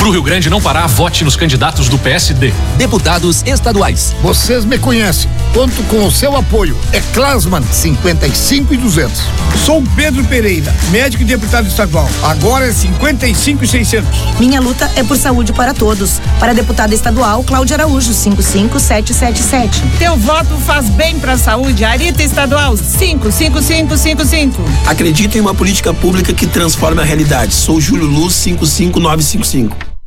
Pro Rio Grande não parar, vote nos candidatos do PSD. Deputados estaduais. Vocês me conhecem. Conto com o seu apoio. É Klasman 55.200. Sou Pedro Pereira, médico e deputado estadual. Agora é 55.600. Minha luta é por saúde para todos. Para deputada estadual, Cláudia Araújo, 55777. Teu voto faz bem para a saúde. Arita Estadual, 55555. Acredito em uma política pública que transforme a realidade. Sou Júlio Luz, 55955.